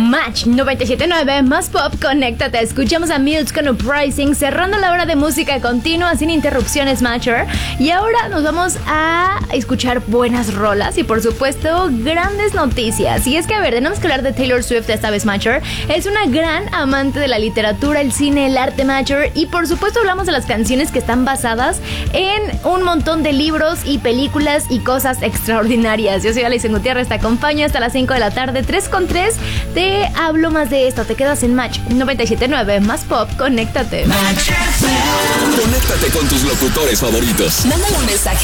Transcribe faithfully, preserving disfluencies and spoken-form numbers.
Match noventa y siete punto nueve, más pop, conéctate. Escuchamos a Mutes con Uprising, cerrando la hora de música continua sin interrupciones, Matcher. Y ahora nos vamos a escuchar buenas rolas y, por supuesto, grandes noticias. Y es que, a ver, tenemos que hablar de Taylor Swift esta vez, Matcher. Es una gran amante de la literatura, el cine, el arte, Matcher. Y, por supuesto, hablamos de las canciones que están basadas en un montón de libros y películas y cosas extraordinarias. Yo soy Alison Gutiérrez, te acompaño hasta las cinco de la tarde, tres con tres. Te hablo más de esto, te quedas en Match noventa y siete punto nueve, más pop, conéctate. Match. Conéctate con tus locutores favoritos. Mándale un mensaje